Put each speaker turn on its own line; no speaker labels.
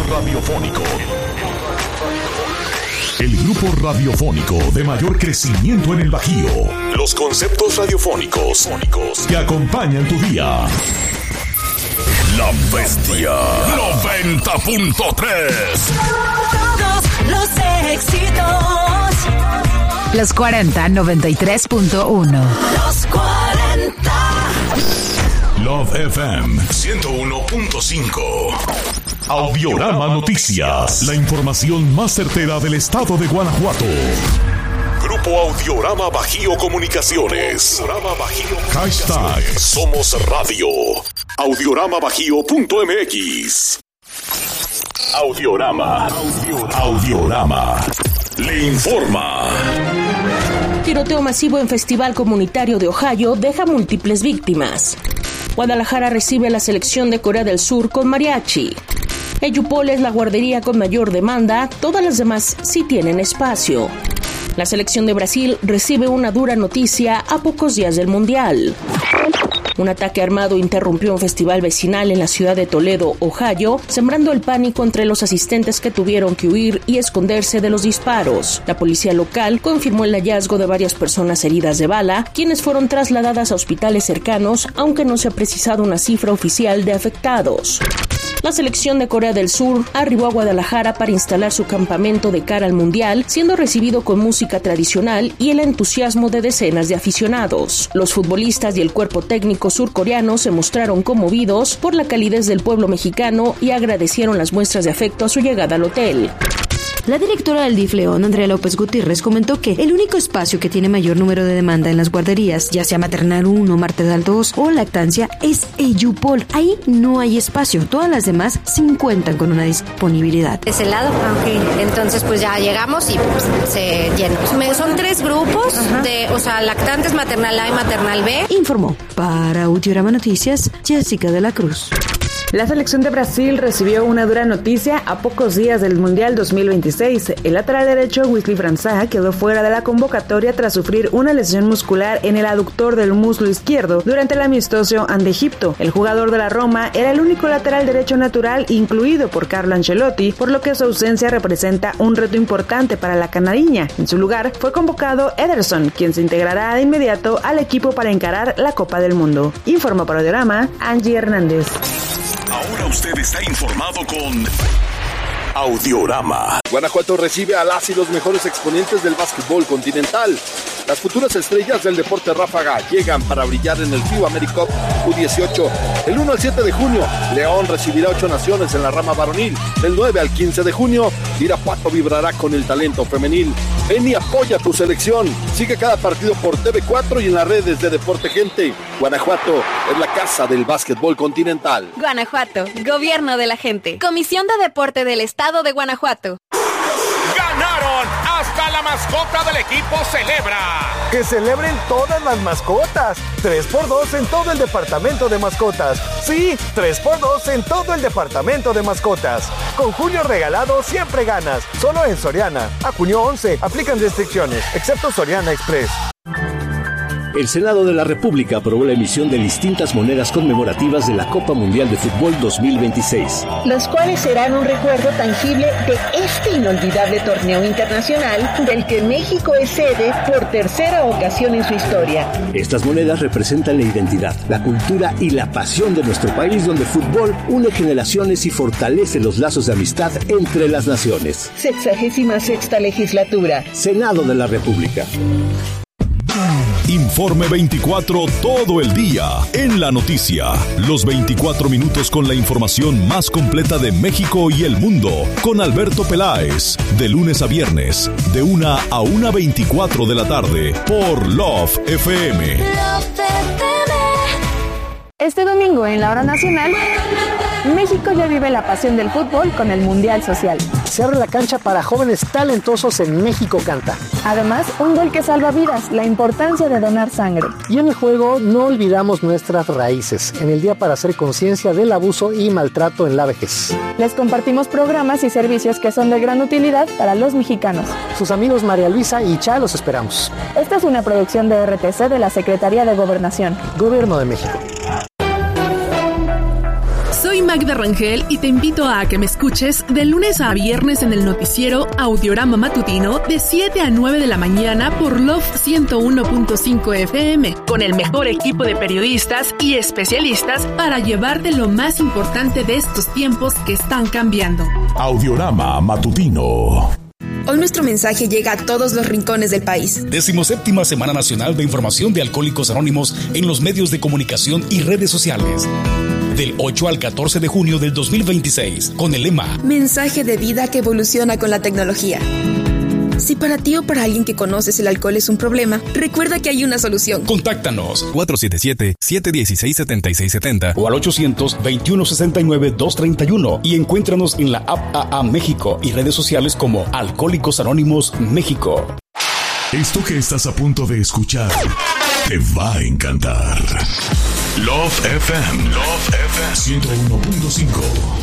radiofónico. El grupo radiofónico de mayor crecimiento en el Bajío. Los conceptos radiofónicos que acompañan tu día. La Bestia 90.3.
Todos los éxitos.
Los 40 93.1.
Los 40.
Love FM 101.5. Audiorama Noticias. La información más certera del estado de Guanajuato. Grupo Audiorama Bajío Comunicaciones. Hashtag Somos Radio. Audioramabajio.mx. Audiorama. Le informa.
Tiroteo masivo en Festival Comunitario de Ohio deja múltiples víctimas. Guadalajara recibe a la selección de Corea del Sur con mariachi. EYUPOL es la guardería con mayor demanda, todas las demás sí tienen espacio. La selección de Brasil recibe una dura noticia a pocos días del Mundial. Un ataque armado interrumpió un festival vecinal en la ciudad de Toledo, Ohio, sembrando el pánico entre los asistentes que tuvieron que huir y esconderse de los disparos. La policía local confirmó el hallazgo de varias personas heridas de bala, quienes fueron trasladadas a hospitales cercanos, aunque no se ha precisado una cifra oficial de afectados. La selección de Corea del Sur arribó a Guadalajara para instalar su campamento de cara al Mundial, siendo recibido con música tradicional y el entusiasmo de decenas de aficionados. Los futbolistas y el cuerpo técnico surcoreano se mostraron conmovidos por la calidez del pueblo mexicano y agradecieron las muestras de afecto a su llegada al hotel.
La directora del DIF León, Andrea López Gutiérrez, comentó que el único espacio que tiene mayor número de demanda en las guarderías, ya sea maternal 1, maternal 2 o lactancia, es EYUPOL. Ahí no hay espacio, todas las demás sí cuentan con una disponibilidad.
Ese lado, aunque entonces pues ya llegamos y pues, se llenó. Son 3 grupos lactantes, maternal A y maternal B.
Informó para Audiorama Noticias, Jessica de la Cruz.
La selección de Brasil recibió una dura noticia a pocos días del Mundial 2026. El lateral derecho Wesley França quedó fuera de la convocatoria tras sufrir una lesión muscular en el aductor del muslo izquierdo durante el amistoso ante Egipto. El jugador de la Roma era el único lateral derecho natural incluido por Carlo Ancelotti, por lo que su ausencia representa un reto importante para la canariña. En su lugar fue convocado Ederson, quien se integrará de inmediato al equipo para encarar la Copa del Mundo. Informa para Audiorama, Angie Hernández.
Ahora usted está informado con Audiorama.
Guanajuato recibe a las y los mejores exponentes del básquetbol continental. Las futuras estrellas del deporte ráfaga llegan para brillar en el FIBA AmeriCup U18. El 1 al 7 de junio, León recibirá 8 naciones en la rama varonil. Del 9 al 15 de junio, Irapuato vibrará con el talento femenil. Ven y apoya tu selección. Sigue cada partido por TV4 y en las redes de Deporte Gente. Guanajuato es la casa del básquetbol continental.
Guanajuato, gobierno de la gente. Comisión de Deporte del Estado de Guanajuato.
¡Ganaron! ¡Hasta la mascota del equipo celebra!
¡Que celebren todas las mascotas! 3x2 en todo el departamento de mascotas. Sí, 3x2 en todo el departamento de mascotas. Con junio regalado siempre ganas. Solo en Soriana. A junio 11 aplican restricciones, excepto Soriana Express.
El Senado de la República aprobó la emisión de distintas monedas conmemorativas de la Copa Mundial de Fútbol 2026.
Los cuales serán un recuerdo tangible de este inolvidable torneo internacional del que México es sede por tercera ocasión en su historia.
Estas monedas representan la identidad, la cultura y la pasión de nuestro país, donde el fútbol une generaciones y fortalece los lazos de amistad entre las naciones.
66ª legislatura.
Senado de la República.
Informe 24 todo el día en la noticia. Los 24 minutos con la información más completa de México y el mundo. Con Alberto Peláez. De lunes a viernes, de 1 a 1:24 de la tarde. Por Love FM.
Este domingo en la hora nacional, México ya vive la pasión del fútbol con el Mundial Social.
Se abre la cancha para jóvenes talentosos en México Canta.
Además, un gol que salva vidas, la importancia de donar sangre.
Y en el juego no olvidamos nuestras raíces, en el Día para hacer conciencia del abuso y maltrato en la vejez.
Les compartimos programas y servicios que son de gran utilidad para los mexicanos.
Sus amigos María Luisa y Cha los esperamos.
Esta es una producción de RTC de la Secretaría de Gobernación.
Gobierno de México.
Soy Magda Rangel y te invito a que me escuches de lunes a viernes en el noticiero Audiorama Matutino de 7 a 9 de la mañana por Love 101.5 FM, con el mejor equipo de periodistas y especialistas para llevarte lo más importante de estos tiempos que están cambiando.
Audiorama Matutino.
Hoy nuestro mensaje llega a todos los rincones del país.
17ª Semana Nacional de Información de Alcohólicos Anónimos en los medios de comunicación y redes sociales. Del 8 al 14 de junio del 2026, con el lema
Mensaje de vida que evoluciona con la tecnología. Si para ti o para alguien que conoces el alcohol es un problema, recuerda que hay una solución.
Contáctanos 477-716-7670 o al 800-2169-231 y encuéntranos en la app AA México y redes sociales como Alcohólicos Anónimos México.
Esto que estás a punto de escuchar te va a encantar. Love FM 101.5.